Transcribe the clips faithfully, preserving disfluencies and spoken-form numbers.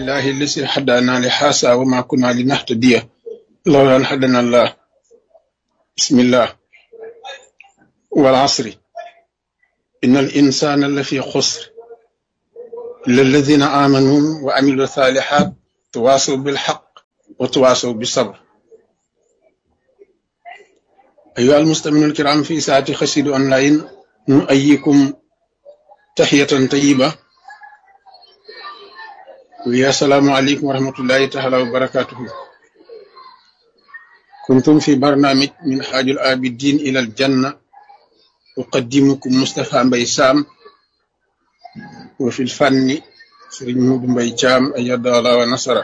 لله الذي هدانا لهذا وما كنا لنهتدي لولا أن هدانا الله. بسم الله. والعصر إن الإنسان لفي خسر إلا الذين آمنوا وعملوا الصالحات تواصوا بالحق وتواصوا بالصبر. أيها المستمعون الكرام في ساعة خسيد أونلاين نؤيكم تحية طيبة ويا السلام عليكم ورحمة الله تعالى وبركاته. كنتم في برنامج من حاج العابدين إلى الجنة، أقدمكم مصطفى مباي سام، وفي الفن سيرين مودو مباي جام أيد الله ونصره.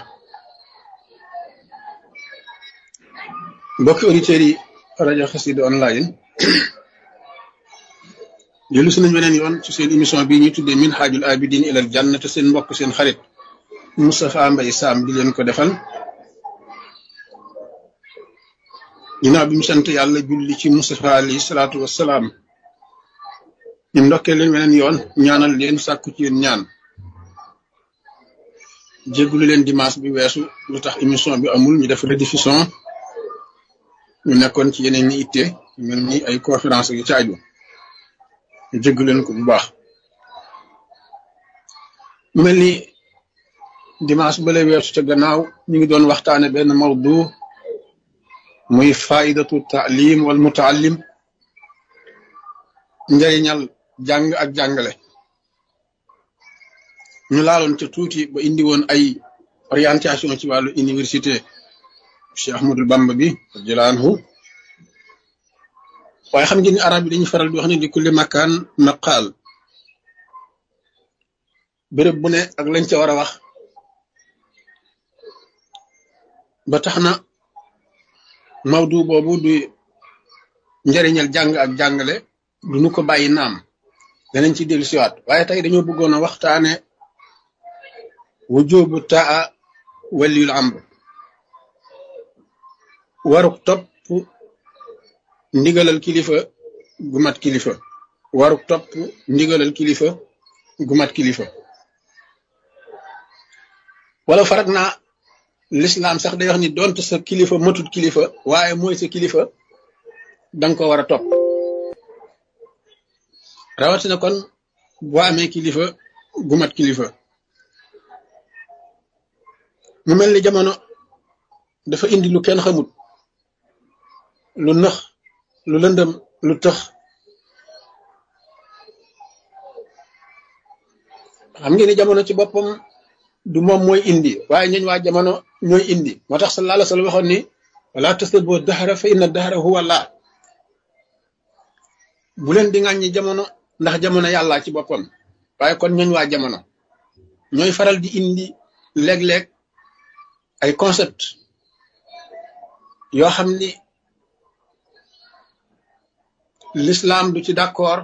mbokki auditeurs yi rajo Xassida online dellu si nañ beneen yoon ci seen émission bii ñuy tuddee min haajul abidin ilal janna te seen mbokk seen xarit Moustapha Mbaye Sam di leen ko defal ginnaaw bi mu sant yàlla julli ci Moustapha alayhi salaatu wassalaam. ñu ndokkee leen beneen yoon ñaanal leen sàkku ci yéen ñaan jéggulu leen dimanche bi weesu lu tax émission bi amul ñu def rediffusion. ñu nekkoon ci yeneen ñi itte mel ni ay conférence yu caaju ñu jégg leen ko bu baax. mu mel ni dimanche ba lay weesu ca gannaaw ñu ngi doon waxtaane benn mawdu muy faidatu taalim wal mutaallim, njëriñal jàng ak jàngale. ñu laaloon ca tuuti ba indi woon ay orientation ci wàllu université Cheikh Ahmadou Bamba bi radiyallahu anhu. waaye xam ngeen ni arab yi dañuy faral di wax ne di kulli makaan maqaal, béréb bu ne ak lañ ca war a wax. ba tax na mawdu boobu du njëriñal jàng ak jàngale du nu ko bàyyi naam danañ ci dellu siwaat, waaye tey dañoo bëggoon a waxtaane wujubu taa waliyul amr, waruk topp ndigalal kilifa gu mat kilifa waruk topp ndigalal kilifa gu mat kilifa. wala farak naa l'islam sax day wax ni donte sa kilifa matut kilifa waaye mooy sa kilifa danga ko war a topp, rawatina kon boo amee kilifa gu mat kilifa. mu mel ni jamono dafa indi lu kenn xamut, lu nëx, lu lëndëm, lu tëx. xam ngeen ni jamono ci boppam du moom mooy indi waaye ñooñ waa jamono ñooy indi. moo tax sallallahu alayhi wa sallam waxoon ni wala tasubbu dahra fa inna dahra huwa Allah. bu leen di ŋàññi jamono ndax jamono yàlla ci boppam, waaye kon ñooñ waa jamono ñooy faral di indi léeg-léeg ay concept yoo xam ni l'islam du ci d'accord,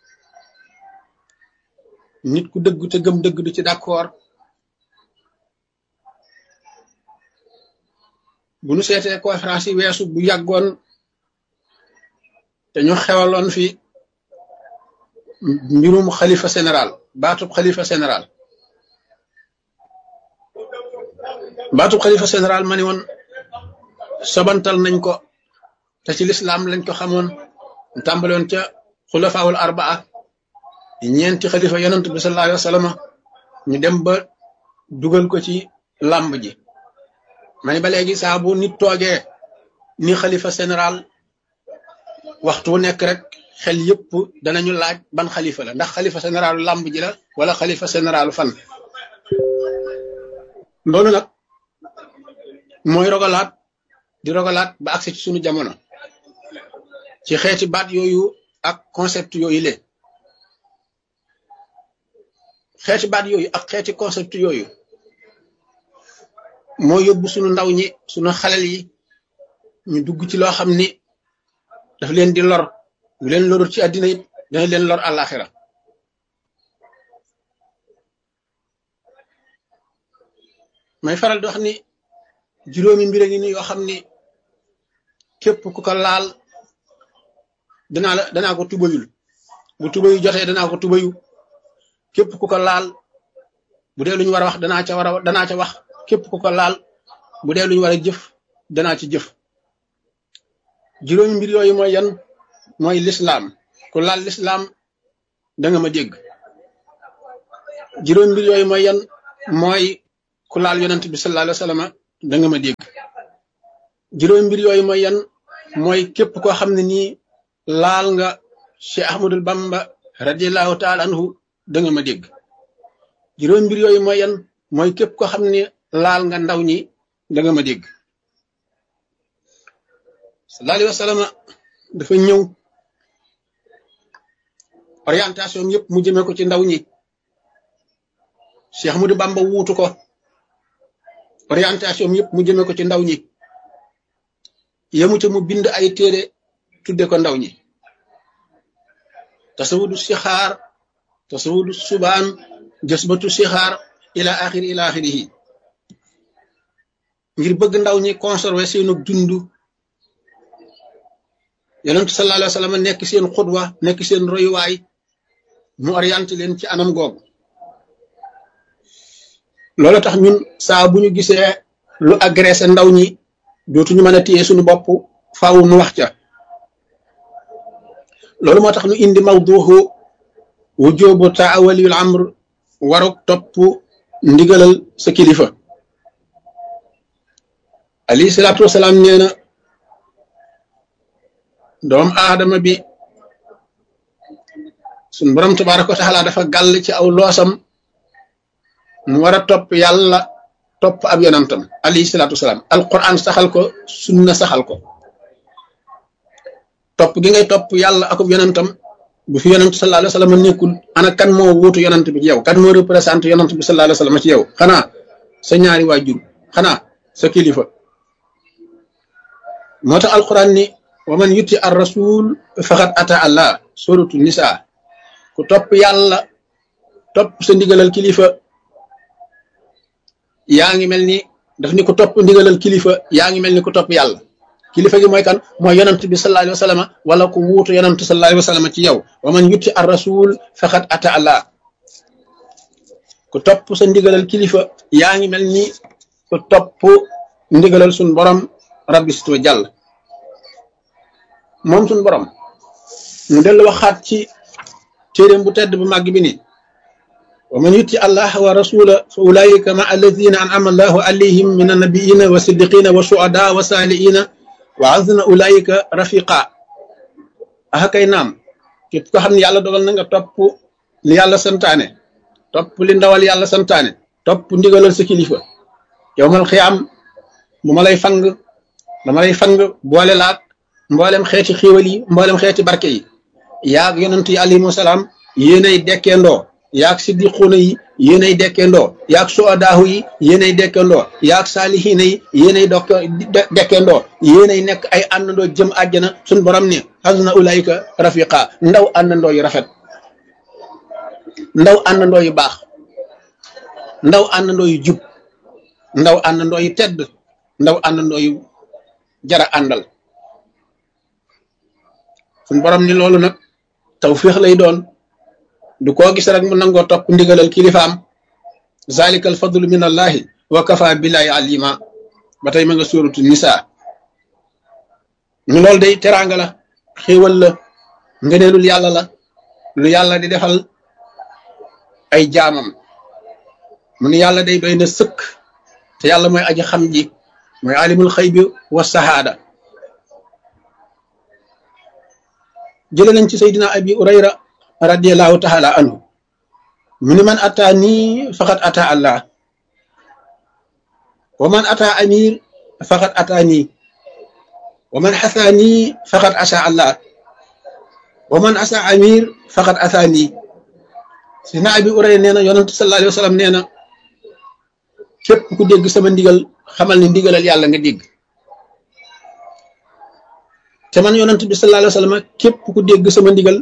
nit ku dëgg te gëm dëgg du ci d'accord. bu nu seetee conférence yi weesu bu yàggoon te ñu xewaloon fi mbirum xalifa général, baatub xalifa général baatub xalifa général ma ni woon sobantal nañ ko te ci l'islam lañ ko xamoon. tàmbaloon ca xulafaawul arbaa, ñeenti xalifa yonent bi sallallahu alayhi wa sallam, ñu dem ba dugal ko ci làmb ji. ma ni ba léegi saa bu nit toogee ni xalifa général waxtu wu nekk rek xel yëpp danañu laaj ban xalifa la, ndax xalifa généralu làmb ji la wala xalifa généralu fan. loolu nag mooy rogalaat di rogalaat ba agsi ci sunu jamono ci xeeti baat yooyu ak concept yooyu le xeeti baat yooyu ak xeeti concept yooyu moo yóbbu sunu ndaw ñi, sunu xalel yi ñu dugg ci loo xam ni daf leen di lor. bu leen lorul ci àddina it dana leen lor àllaaxira. may faral di wax ni juróomi mbir a ngi ni yoo xam ni képp ku ko laal danaa la danaa ko tubayul, bu tubayu jotee danaa ko tubayu. képp ku ko laal bu dee lu ñu war a wax danaa ca war a danaa ca wax képp ku ko laal bu dee lu ñu war a jëf danaa ci jëf juróomi mbir yooyu mooy yan mooy lislaam ku laal lislaam da nga ma dégg juróomi mbir yooyu mooy yan mooy ku laal yonent bi sallallahu alayhi wa sallam da nga ma dégg juróomi mbir yooyu mooy yan mooy képp koo xam ne nii laal nga Cheikh Ahmadul Bamba radiyallahu taala anhu da nga ma dégg juróomi mbir yooyu mooy yan mooy képp koo xam ne laal nga ndaw ñi da nga ma dégg sallallahu alayhi wa sallam dafa ñëw orientation yëpp mu jëmee ko ci ndaw ñi Cheikh Ahmadou Bamba wuutu ko orientation yëpp mu jëmee ko ci ndaw ñi yemu ca mu bind ay téere tudde ko ndaw ñi tasawudu sixaar tasawudu subaan jësbatu sixaar ila axiri ila axirihi ngir bëgg ndaw ñi conserver seenu dund yonent sallallahu alayhi wa sallam nekk seen xudwa nekk seen royuwaay mu orienté leen ci anam googu loolu tax ñun saa bu ñu gisee lu agressé ndaw ñi dootuñu mën a téye suñu bopp faaw nu wax ca loolu moo tax nu indi mawduhu wujubu taawaliyul amr waruk topp ndigalal sa kilifa alayhi salaatu wasalaam nee na doom aadama bi suñ borom tabaraka wa taala dafa gàll ci aw loosam mu war a topp yàlla topp ab yonantam alayhi salaatu wasalaam alquran saxal ko sunna saxal ko topp gi ngay topp yàlla akub yonantam bu fi yonant sallallahu alayhi wa sallam nekkul ana kan moo wuutu yonant bi ci yow kan moo représenté yonant bi sallallahu alayhi wa sallam ci yow xanaa sa ñaari waajur xanaa sa kilifa moo tax alquran ni wa man yuti ar rasul faqad ata allah suratu nisa ku topp yàlla topp sa ndigalal kilifa yaa ngi mel ni daf ni ku topp ndigalal kilifa yaa ngi mel ni ku topp yàlla kilifa gi mooy kan mooy yonant bi sallallahu alayhi wa sallam wala ku wuutu yonant sallallahu alayhi wa sallam ci yow wa man yuti ar rasul faqad ata allah ku topp sa ndigalal kilifa yaa ngi mel ni ku topp ndigalal sun borom rabbi situ jàll moom sun borom mu dellu waxaat ci téeréem bu tedd bu màgg bi ni wa man yuti allah wa rasula fa ulaika ma alladina an'ama allahu alayhim min annabiyina wa siddiqina wa shuhada wa salihina wa azna ulaika rafiqa aka kay naam képp ko xam ne yàlla dogal na nga topp li yàlla santaane topp li ndawal yàlla santaane topp ndigalal sa kilifa yowmal xiyaam bu ma lay fang dama lay fang boole laat mboolem xeeti xiiwal yi mboolem xeeti barke yi yaag yonent yi alayhimu salaam yéenay dekkeendoo yaag siddiquuna yi yéenay dekkeendoo yaag suadaahu yi yéenay dekkeendoo yaag saalihiina yi yéenay dokk dekkeendoo yéenay nekk ay àndandoo jëm àjjana suñ borom ne hasna ulaika rafiqa ndaw àndandoo yu rafet ndaw àndandoo yu baax ndaw àndandoo yu jub ndaw àndandoo yu tedd ndaw àndandoo yu jara àndal suñ borom ni loolu nag tawfiix lay doon du koo gis rek mu nangoo topp ndigalal kilifaam zalika al fadlu min allahi wa kafa billahi alima ba tey ma nga suuratu nisa ñu loolu day teraanga la xéewal la ngëneelul yàlla la lu yàlla di defal ay jaamam mu ni yàlla day doy na sëkk te yàlla mooy aji xam ji mooy alimul xaybi wa sahaada jële nañ ci saydina abi urayra radiallahu taala anhu mu ni man ata nii faqad ata allah wa man ata amir faqad ata nii wa man asa nii faqad asa allah wa man asa amir faqad asa nii saydina abi urayra nee na yonentu sallallahu alayhi wa sallam nee na képp ku dégg sama ndigal xamal ni ndigalal yàlla nga dégg te man yonent bi sallallahu alayhi wa sallam képp ku dégg sama ndigal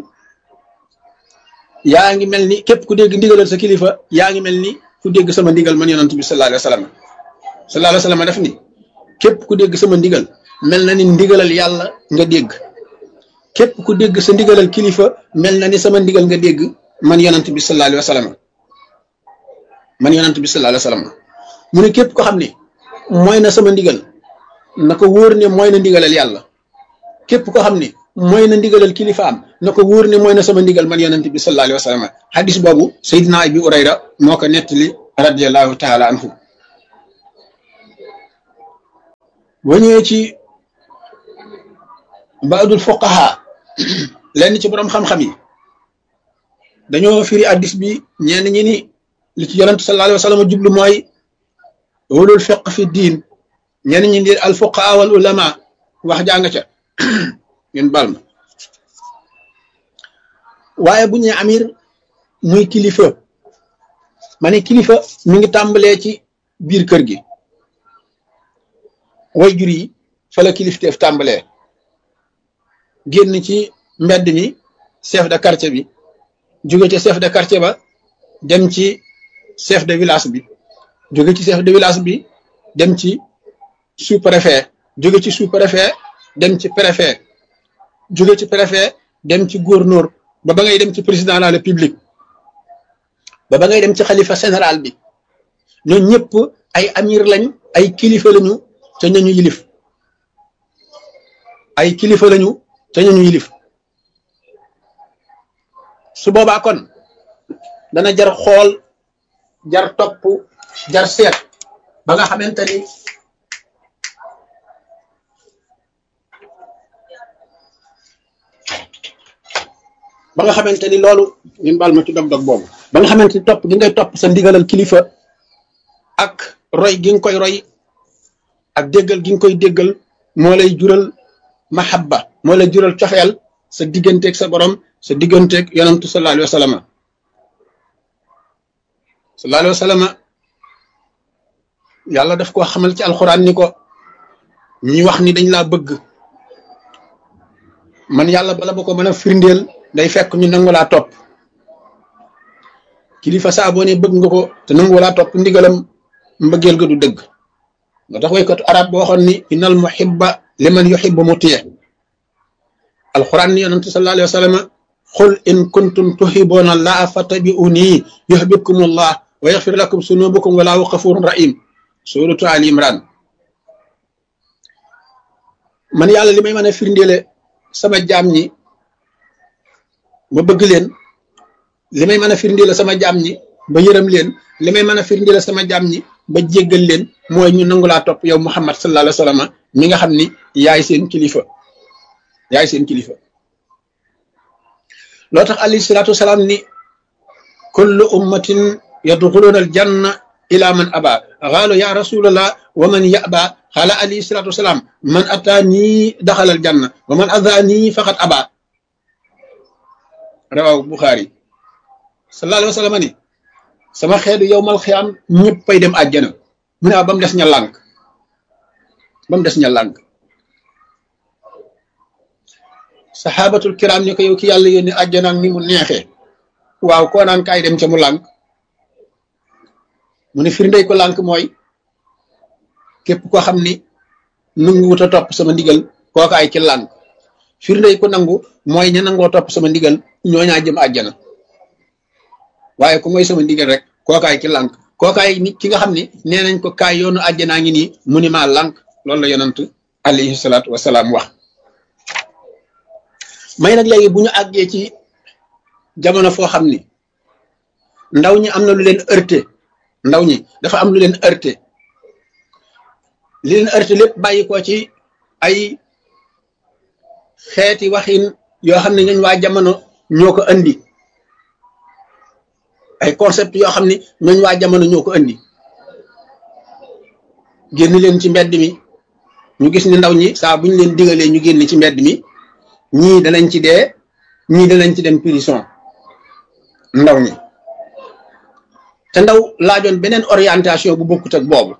yaa ngi mel ni képp ku dégg ndigalal sa kilifa yaa ngi mel ni ku dégg sama ndigal man yonent bi sallallahu alayhi wa sallam sallallahu alayhi wa sallam def ni képp ku dégg sama ndigal mel na ni ndigalal yàlla nga dégg képp ku dégg sa ndigalal kilifa mel na ni sama ndigal nga dégg man yonent bi sallallahu alayhi wa sallam man yonent bi sallallahu alayhi wasallam mu ne képp ko xam ne mooy na sama ndigal na ko wóor ne mooy na ndigalal yàlla képp ko xam ne mooy na ndigalal kilifaam na ko wóor ne mooy na sama ndigal man yonent bi sallallahu alayhi wasallam hadis boobu Seydina Abi Hurayra moo ko nettali radiyallahu taala anhu boo ñëwee ci baadul fuqaha lenn ci borom xam-xam yi dañoo firi addis bi ñenn ñi ni li ci yonent sallallahu alayhi wasallam jublu mooy ulul fiqh fi diin ñenn ñi ni al fuqaha wal ulama wax jàng ca ngeen bal ma waaye bu ñu amir muy kilifa ma ne kilifa mi ngi tàmbalee ci biir kër gi way jur yi fa la kilifteef tàmbalee génn ci mbedd mi chef de quartier bi jóge ci chef de quartier ba dem ci chef de village bi jóge ci chef de village bi dem ci sous-préfet jóge ci sous-préfet dem ci préfet jóge ci préfet dem ci gouverneur ba ba ngay dem ci président de la république ba ba ngay dem ci xalifa général bi ñoo ñëpp ay amir lañ ay kilifa lañu te ñañu yilif ay kilifa lañu te ñañu yilif su boobaa kon dana jar xool jar topp jar seet ba nga xamante ni ba nga xamante ni loolu ñun baal ma ci dog-dog boobu ba nga xamante ni topp gi ngay topp sa ndigalal kilifa ak roy gi nga koy roy ak déggal gi nga koy déggal moo lay jural mahabba moo lay jural cofeel sa digganteeg sa borom sa digganteeg yonantu sallallahu alayhi wa sallam sallallahu alayhi wa sallam yàlla daf koo xamal ci alxuraan ni ko ñi wax ni dañ laa bëgg man yàlla bala ba ko mën a firndeel day fekk ñu nangu laa topp kilifa saa boo ne bëgg nga ko te nangu laa topp ndigalam mbëggeel ga du dëgg nga tax waykatu arab boo waxoon ni innal muhibba liman yuhibbu mutiya alquran ni yonente sallallahu alayhi wa sallam qul in kuntum tuhibbuna allaha fattabi'uni yuhibbukumullah wa yaghfir lakum sunubukum wallahu ghafurur rahim suratu ali imran man yàlla li may mën a firndeele sama jaam ñi ma bëgg leen li may mën a firndeele sama jaam ñi ba yërëm leen li may mën a firndeele sama jaam ñi ba jéggal leen mooy ñu nangu laa topp yow Muhammad sallallahu alayhi wa sallam mi nga xam ni yaay seen kilifa yaay seen kilifa loo tax alayhi salaatu wasalaam ni kullu ummatin yadxuluna al janna ila man aba qaalu ya rasulallah wa man yaba qaala alayhi salaatu wasalaam man ataani daxala al janna wa man adaani faqad aba rawahu Buxaari sallallahu alayhi wa sallam ni sama xeetu yow mal xiyaam ñëppay dem àjjana mu ne ba mu des ña lànk ba mu des ña lànk saxaabatul kiram ni ko yow ki yàlla yónni àjjana ni mu neexee waaw koo naan kaay dem ca mu lànk mu ne firndey ko lànk mooy képp koo xam ni nangu wut a topp sama ndigal kookaay ci lànk firndey ko nangu mooy ña nangoo topp sama ndigal ñooñaa jëm àjjana waaye ku mooy sama ndigal rek kookaay ci lànk kookaay ni ki nga xam ni nee nañ ko kaay yoonu àjjanaa ngi nii mu ni maa lànk loolu la yonent alayhi salaatu wasalaam wax may nag léegi bu ñu àggee ci jamono foo xam ni ndaw ñi am na lu leen heurté ndaw ñi dafa am lu leen heurté li leen heurté lépp bàyyi ko ci ay xeeti waxin yoo xam ne ñooñ waa jamono ñoo ko andi ay concept yoo xam ne ñooñ waa jamono ñoo ko andi génn leen ci mbedd mi ñu gis ni ndaw ñi saa bu ñu leen digalee ñu génn ci mbedd mi ñii danañ ci dee ñii danañ ci dem prison ndaw ñi te ndaw laajoon beneen orientation bu bokkut ak boobu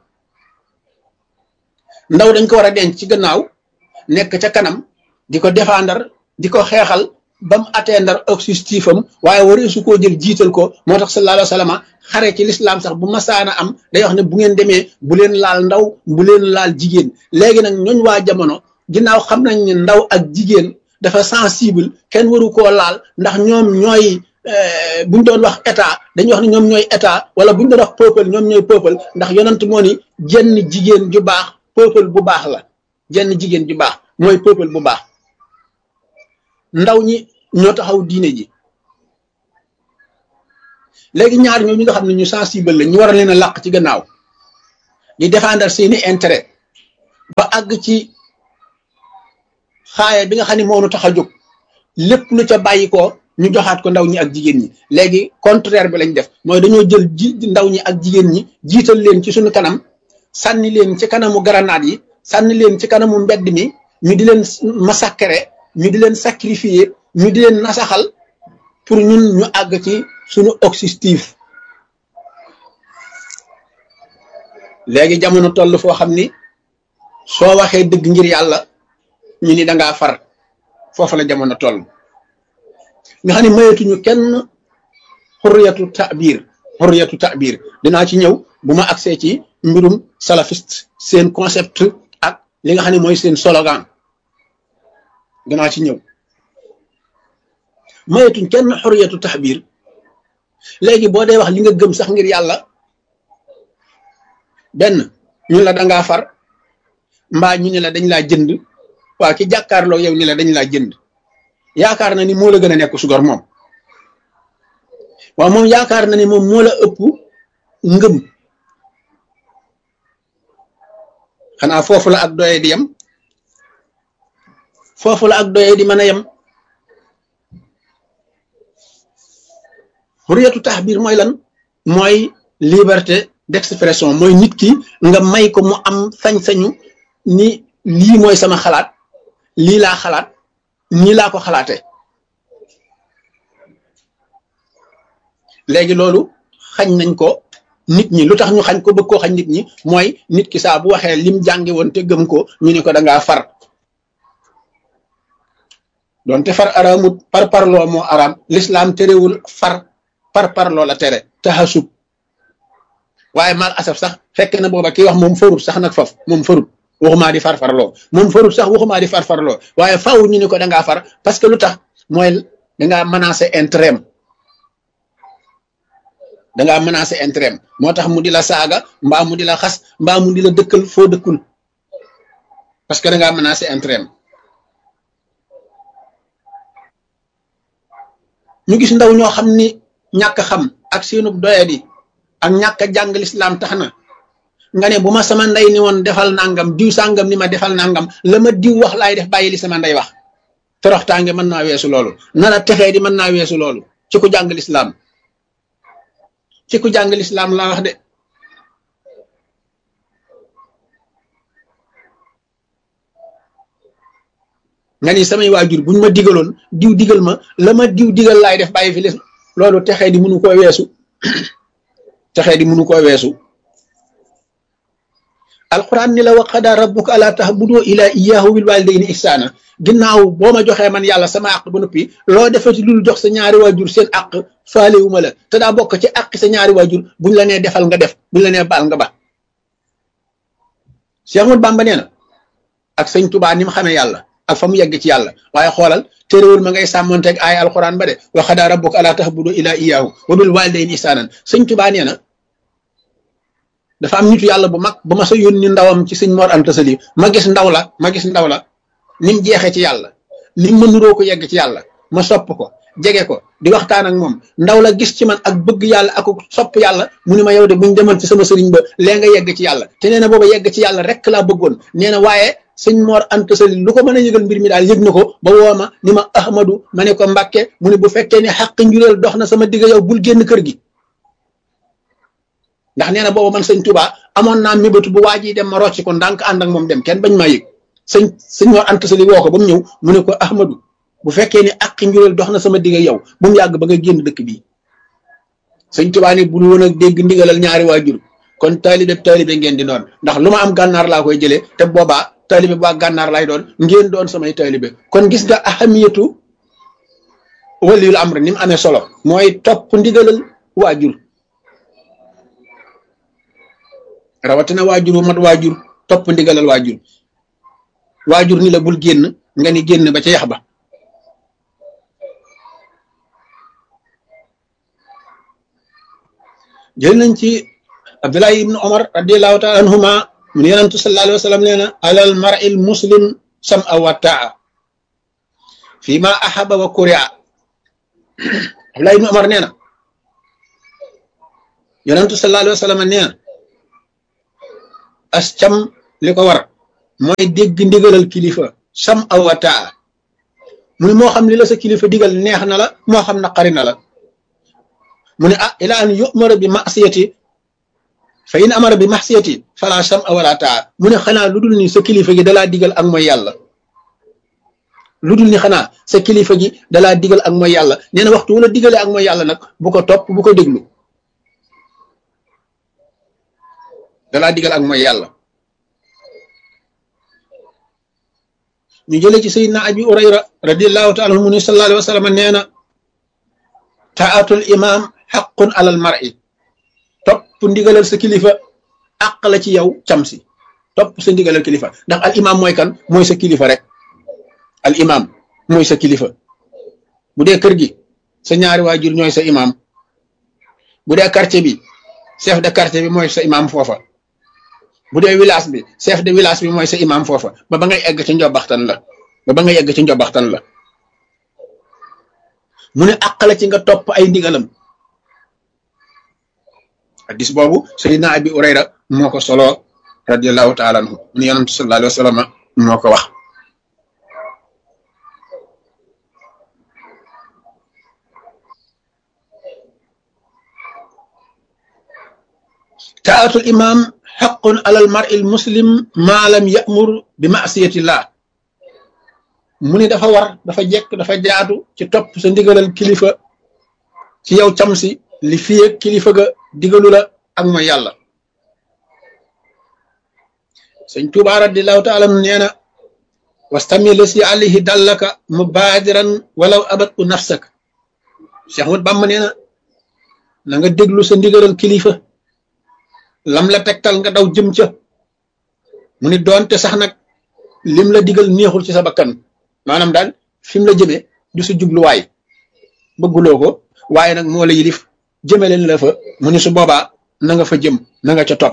ndaw dañ ko war a denc ci gannaaw nekk ca kanam di ko défendre di ko xeexal ba mu atteindre objectif am waaye waree su koo jël jiital ko moo tax sallallahu alayhi wa sallam xare ci lislaam sax bu masaana am day wax ne bu ngeen demee bu leen laal ndaw bu leen laal jigéen léegi nag ñooñ waa jamono ginnaaw xam nañ ne ndaw ak jigéen dafa sensible kenn waru koo laal ndax ñoom ñooy buñ doon wax état dañuy wax ne ñoom ñooy état wala buñ doon wax peuple ñoom ñooy peuple ndax yonent moo ni jenn jigéen ju baax peuple bu baax la jenn jigéen ju baax mooy peuple bu baax ndaw ñi ñoo taxaw diine ji léegi ñaar ñoo ñi nga xam ne ñu sensible la ñu war a leen a làq ci gannaaw di défendre seeni intérêt ba àgg ci xaaya bi nga xam ne moo nu tax a jóg lépp lu ca bàyyi ko ñu joxaat ko ndaw ñi ak jigéen ñi léegi contraire bi lañ def mooy dañoo jël ji ndaw ñi ak jigéen ñi jiital leen ci suñu kanam sànni leen ci kanamu grenade yi sànni leen ci kanamu mbedd mi ñu di leen massacrer ñu di leen sacrifier ñu di leen nasaxal pour ñun ñu àgg ci suñu objectif léegi jamono toll foo xam ni soo waxee dëgg ngir yàlla ñu ni dangaa far foofu la jamono toll nga xam ne mayetuñu kenn xurriyatu ta'bir xurriyatu ta'bir dinaa ci ñëw bu ma agsee ci mbirum salafiste seen concept ak li nga xam ne mooy seen slogan dinaa ci ñëw mayetuñ kenn xurriyatu ta'bir léegi boo dee wax li nga gëm sax ngir yàlla benn ñu la dangaa far mbaa ñu ne la dañ laa jënd waa ki jàkkaarloo yow ni la dañ laa jënd yaakaar na ni moo la gën a nekk sugor moom waaw moom yaakaar na ni moom moo la ëpp ngëm xanaa foofu la ak doye di yem foofu la ak doye di mën a yem xuriyatu taxbir mooy lan mooy liberté d'expression mooy nit ki nga may ko mu am sañ-sañu ni lii mooy sama xalaat lii laa xalaat nii laa ko xalaate léegi loolu xañ nañ ko nit ñi lu tax ñu xañ ko bëgg koo xañ nit ñi mooy nit ki saa bu waxee lim jàngi woon te gëm ko ñu ne ko dangaa far doonte far araamut par parloo moo araam l'islam terewul far par parloo la tere taxasub waaye mal asaf sax fekk na booba kii wax moom farut sax nag faf moom farut waxumaa di farfarloo moom farut sax waxumaa di farfarloo waaye faw ñu ni ko dangaa far parce que lu tax mooy dangaa menacé intérêt dangaa menacé intérêt moo tax mu di la saaga mbaa mu di la xas mbaa mu di la dëkkal foo dëkkul parce que dangaa menacé intérêt ñu gis ndaw ñoo xam ni ñàkk xam ak seenub doyadi ak ñàkk a jàng lislaam tax na nga ne bu ma sama ndey ni woon defal nangam diw sàngam ni ma defal nangam la ma diw wax laay def bàyyi li sama ndey wax toroxtaange mën naa weesu loolu nara texee di mën naa weesu loolu ci ku jàng lislaam ci ku jàng lislaam laa wax de nga ni samay waajur buñ ma digaloon diw digal ma la ma diw digal laay def bàyyi fi lis loolu texee di mënu koo weesu texee di mënu koo weesu alquran ni la wa qadaa rabbuka alaa ta'budu ilaa iyyaahu bil waalidayni ihsaana ginnaaw boo ma joxee man yàlla sama àq ba noppi loo defati lul jox sa ñaari waajur seen àq faalewuma la te daa bokk ci àq sa ñaari waajur buñ la nee defal nga def buñ la nee baal nga ba Cheikh Ahmadou Bamba nee na ak sëñ Tuubaa ni mu xamee yàlla ak fa mu yegg ci yàlla waaye xoolal téerewul ma ngay sàmmonteeg ay alquran ba de wa qadaa rabbuka alaa ta'budu ilaa iyyaahu wa bil waalidayni ihsaanan sëñ Tuubaa nee na dafa am nitu yàlla bu mag ba ma sa yónni ndawam ci sëñ Mor Anta Sali ma gis ndaw la ma gis ndaw la ni mu jeexee ci yàlla ni mu mënuroo ko yegg ci yàlla ma sopp ko jege ko di waxtaan ak moom ndaw la gis ci man ak bëgg yàlla ak sopp yàlla mu ni ma yow de buñ demoon ci sama sëriñ ba lee nga yegg ci yàlla te nee na booba yegg ci yàlla rek laa bëggoon nee na waaye sëñ Mor Anta Sali lu ko mën a yëgal mbir mi daal yëg na ko ba woo ma ni ma Ahmadu ma ne ko Mbàkke mu ne bu fekkee ne xàq njureel dox na sama digg yow bul génn kër gi ndax nee na boobu man sëñ Touba amoon naa mébétu bu waa ji dem ma rocc ko ndànk ànd ak moom dem kenn bañ maa yëg sëñ sëñ Mor Anta Sali woo ko ba mu ñëw mu ne ko Ahmadu bu fekkee ne àq njureel dox na sama digg yow bu mu yàgg ba nga génn dëkk bii sëñ Touba ni bul woon a dégg ndigalal ñaari waajur kon taalibe taalibe ngeen di doon ndax lu ma am gànnaar laa koy jëlee te boobaa taalibe bu waa gànnaar lay doon ngeen doon samay taalibe kon gis nga ahamiyatu waliyul amr ni mu amee solo mooy topp ndigalal waajur rawatina waajur wu mat waajur topp ndigalal waajur waajur ni la bul génn nga ni génn ba ca yax ba jël nañ ci Abdullah ibn Umar radiyallahu ta'ala anhuma من ينتو صلى الله عليه وسلم لنا على المرء المسلم سمع وطاعة فيما أحب وكره Abdullah ibn Umar nee na yonentu sallallahu alayhi wa sallam nee na as cam li ko war mooy dégg ndigalal kilifa sam aw wa taa mu ne moo xam li la sa kilifa digal neex na la moo xam naqari na la mu ne ah ila an yu'mara bi ma'siyati fa in amara bi ma'siyati fala sam aw wala taa mu ne xanaa lu dul ni sa kilifa gi dalaa digal ak mooy yàlla lu dul ni xanaa sa kilifa gi dalaa digal ak mooy yàlla nee na waxtu wala digale ak mooy yàlla nag bu ko topp bu ko déglu dalaa digal ak mooy yàlla ñu jële ci sayyidina abi urayra radiyallahu ta'ala anhu ni sallallahu alayhi wa sallam nee na ta'atul imam haqqun alal mar'i topp ndigalal sa kilifa àq la ci yow cam si topp sa ndigalal kilifa ndax al imam mooy kan mooy sa kilifa rek al imam mooy sa kilifa bu dee kër gi sa ñaari waajur ñooy sa imam bu dee quartier bi chef de quartier bi mooy sa imam foofa bu dee village bi chef de village bi mooy sa imam foofa ba ba ngay egg ci njobaxtan la ba ba ngay egg ci njobaxtan la mu ne àq la ci nga topp ay ndigalam hadis boobu sayyidina abi urayra moo ko solo radiyallahu ta'ala anhu ni yonent sallallahu alayhi wa sallam moo ko wax ta'atul imam haqqun alal mar'il muslim ma lam ya'mur bi ma'siyatillah mu ne dafa war dafa jekk dafa jaatu ci topp sa ndigalal kilifa ci yow cam si li fiye kilifa ga digalu la ak mooy yàlla sëñ Tuubaa radiyallahu ta'ala nee na wastami la si alayhi dallaka mubadiran walaw abatu nafsak Cheikh Ahmad Bamba nee na na nga déglu sa ndigalal kilifa lam la tegtal nga daw jëm ca mu ni doonte sax nag lim la digal neexul ci sa bakkan maanaam daal fi mu la jëmee du sa jubluwaay bëgguloo ko waaye nag moo la yilif jëme leen la fa mu ni su boobaa na nga fa jëm na nga ca topp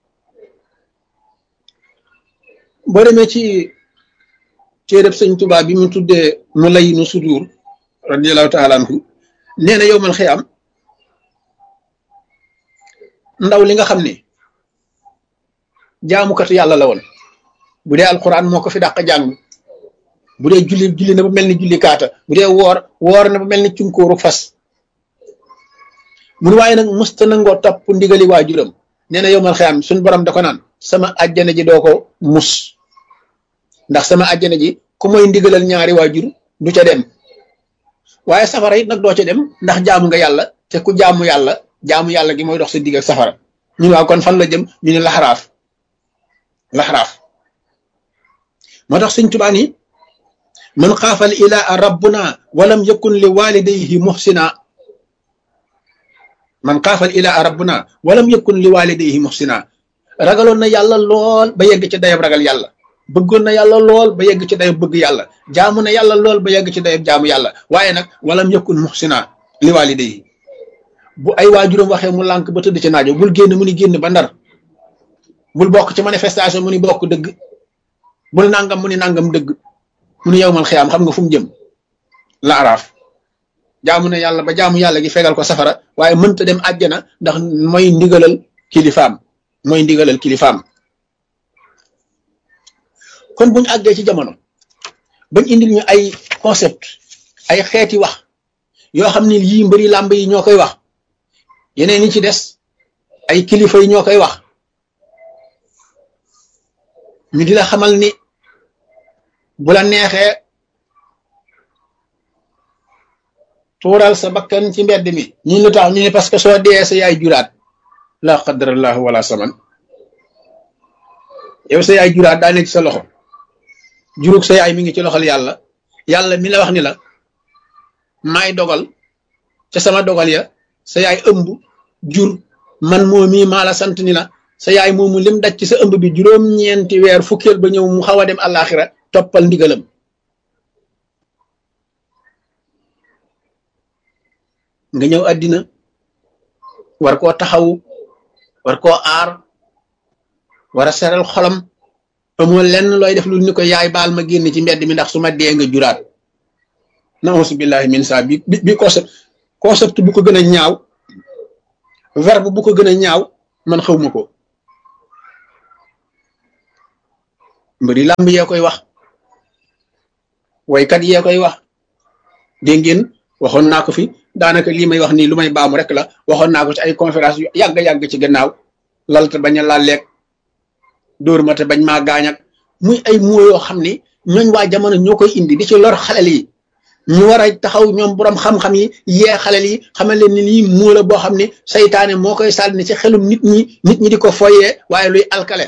boo demee ci téereb sëñ Tuubaa bi mu tuddee mu lay nu sudur radiyallahu ta'ala anhu nee na yowmal xiyaam ndaw li nga xam ne jaamukatu yàlla la woon bu dee alquran moo ko fi dàq jàng bu dee julli julli na ba mel ni julli kaata bu dee woor woor na ba mel ni cunkóoru fas mun waaye nag musta nangoo topp ndigali waajuram nee na yowmal xiyaam suñ borom da ko naan sama àjjana ji doo ko mus ndax sama àjjana ji ku mooy ndigalal ñaari waajur du ca dem waaye safara it nag doo ca dem ndax jaamu nga yàlla te ku jaamu yàlla jaamu yàlla gi mooy dox sa digg ak safara ñu ne waaw kon fan la jëm ñu ne laxaraaf laxaraaf moo tax Sëñ Tuubaa ni man xaafal ilaa rabbuna walam yakun li walidayhi muhsina man xaafal ilaa rabbuna walam yakun li walidayhi muhsina ragaloon na yàlla lool ba yegg ci dayab ragal yàlla bëggoon na yàlla lool ba yegg ci dayab bëgg yàlla jaamu na yàlla lool ba yegg ci dayab jaamu yàlla waaye nag walam yakun muhsina li walidayhi bu ay waajuram waxee mu lànk ba tëdd ci naajo bul génn mu ni génn ba ndar bul bokk ci manifestation mu ni bokk dëgg bul nangam mu ni nangam dëgg mu ni yowmal xiyaam xam nga fu mu jëm la araaf jaamu na yàlla ba jaamu yàlla gi fegal ko safara waaye mënta dem àjjana ndax mooy ndigalal kilifaam mooy ndigalal kilifaam kon buñu àggee ci jamono bañ indil ñu ay concept ay xeeti wax yoo xam ne yii mbëri làmb yi ñoo koy wax yeneen yi ci des ay kilifa yi ñoo koy wax ñu di la xamal ni bu la neexee tuural sa bakkan ci mbedd mi ñu lu tax ñu ne parce que soo dee sa yaay juraat la qadarallahu wala saman yow sa yaay juraat daa nekk ci sa loxo jurug sa yaay mi ngi ci loxol yàlla yàlla mi la wax ni la maay dogal ca sama dogal ya sa yaay ëmb jur man moo mii maa la sant ni la sa yaay moomu lim daj ci sa ëmb bi juróom-ñeenti weer fukkeel ba ñëw mu xaw a dem àllaaxira toppal ndigalam nga ñëw àddina war koo taxaw war koo aar war a seral xolam amoo lenn looy def lu ni ko yaay baal ma génn ci mbedd mi ndax su ma dee nga juraat nausu billahi min sa bi bi concept concept bu ko gën a ñaaw verbe bu ko gën a ñaaw man xawma ko mbëri làmb yee koy wax waykat yee koy wax dégg ngeen waxoon naa ko fi daanaka lii may wax nii lu may baamu rek la waxoon naa ko ci ay conférence yu yàgg-yàgg ci gannaaw lalta bañ a laaleeg dóor ma te bañ maa gaañak muy ay moo yoo xam ni ñooñ waa jamono ñoo koy indi di ci lor xalel yi ñu war a taxaw ñoom borom xam-xam yi yee xalel yi xamal leen ni lii moo la boo xam ne saytaane moo koy sànni ci xelum nit ñi nit ñi di ko foyee waaye luy alkale